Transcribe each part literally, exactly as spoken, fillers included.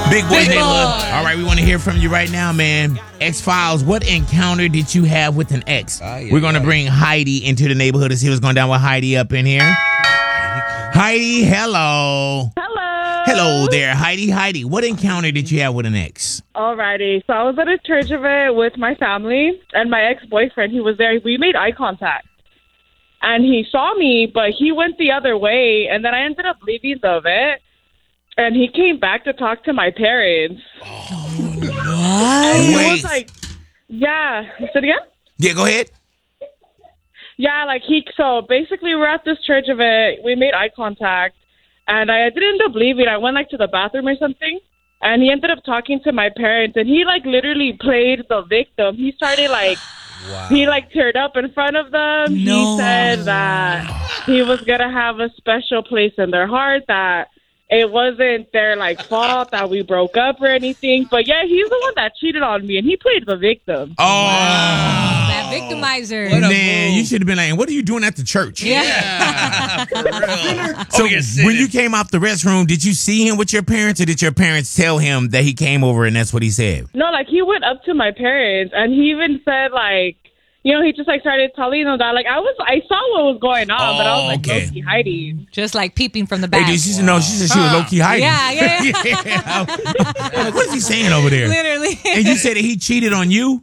Big boy Big neighborhood. boy. All right, we want to hear from you right now, man. X-Files, what encounter did you have with an ex? Ah, yeah, We're going to yeah. bring Heidi into the neighborhood to see what's going down with Heidi up in here. Heidi, hello. Hello. Hello there, Heidi. Heidi, what encounter did you have with an ex? Alrighty. So I was at a church event with my family and my ex-boyfriend. He was there. We made eye contact. And he saw me, but he went the other way. And then I ended up leaving the event. And he came back to talk to my parents. What? And he Wait. was like, yeah. Say it again? Yeah, go ahead. Yeah, like he, so basically we're at this church event. We made eye contact. And I didn't end up leaving. I went like to the bathroom or something. And he ended up talking to my parents. And he like literally played the victim. He started like, Wow. he like teared up in front of them. No. He said that he was going to have a special place in their heart, that it wasn't their like fault that we broke up or anything. But yeah, he's the one that cheated on me and he played the victim. Oh. That victimizer. What a Man, move. you should have been like, what are you doing at the church? Yeah, for real. So Oh, you're sitting. when you came out the restroom, did you see him with your parents, or did your parents tell him that he came over and that's what he said? No, like he went up to my parents and he even said like, you know, he just like started telling them that like I was, I saw what was going on, but I was like okay. low-key hiding. Just like peeping from the Hey, back. did she know? She said she was low key hiding. Yeah, yeah, yeah. I'm like, what is he saying over there? Literally. And you said that he cheated on you?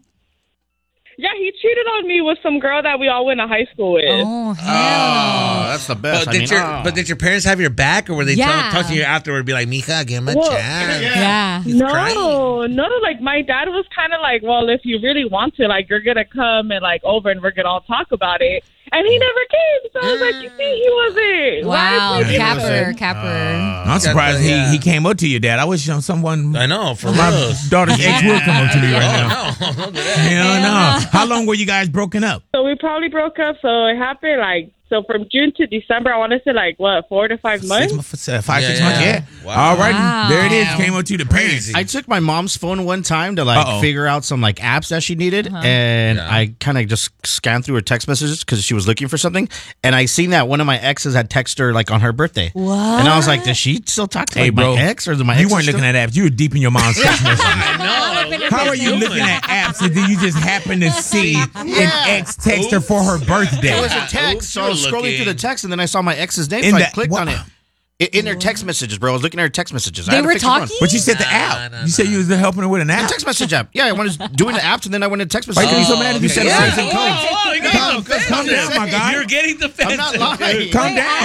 Yeah, he cheated on me with some girl that we all went to high school with. Oh, hell Oh, that's the best. But I did mean, your oh. but did your parents have your back, or were they Yeah. tell, talk to you afterward, be like, "Mija, give him a Well, chance"? Yeah. He's No, crying. no, no. Like my dad was kind of like, well, if you really want to, like, you're gonna come and like over, and we're gonna all talk about it. And he never came, so I was like, you see, he wasn't. Wow. Why is he Capper, doing capper. I'm surprised yeah. he, he came up to your dad. I wish you know, someone, I know, for my real. daughter's ex would come up to me right now. Oh, no, don't do that. Hell no. How long were you guys broken up? So we probably broke up. So it happened like so from June to December. I want to say like what four to five months. Six months, uh, five, Yeah, six months, yeah. yeah. Wow. All right, Wow. there it is. Came up to the parents. Crazy. I took my mom's phone one time to like Uh-oh. figure out some like apps that she needed, and Yeah. I kind of just scanned through her text messages because she was looking for something, and I seen that one of my exes had texted her like on her birthday. What? And I was like, does she still talk to like, Hey, bro, my ex, or is my you ex weren't looking at apps. You were deep in your mom's text messages. I know. How are you looking at apps and then you just happen to see an ex text her for her birthday? It was a text, so I was You're scrolling looking. through the text, and then I saw my ex's name, In so I that- clicked what? on it. I- In her text messages, bro. I was looking at her text messages. I They had to were fix her phone. talking? But you said the Nah, app. nah, You said you was helping her with an The app. text message app. Yeah, I wanted doing the apps, and then I went to text Why messages. you so mad if you said Yeah. the same Whoa, code? whoa, you Calm- got calm down, my guy. You're getting defensive. I'm not lying. Calm Wait, down.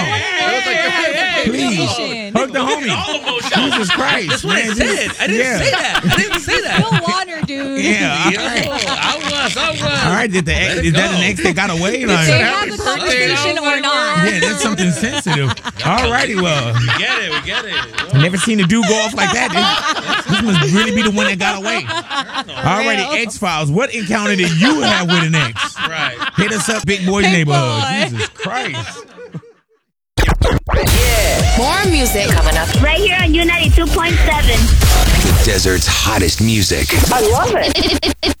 I Please. Emotion. Hug the homie. All emotion. Jesus Christ. That's what I man. said. I didn't Yeah. say that. I didn't say that. Bill Warner, dude. Yeah. Yo, I was, I was. All right. Did the ex, Let it is that go. an ex that got away? Did Like, they yeah, have the conversation or not? that's something sensitive. All righty, well. We get it, we get it. Never seen a dude go off like that. This, this must really be the one that got away. All righty, X-Files. What encounter did you have with an ex? Right. Hit us up, Big Boys Big Neighborhood. Boy. Jesus Christ. More music coming up. Right here on U ninety-two point seven. The desert's hottest music. I love it.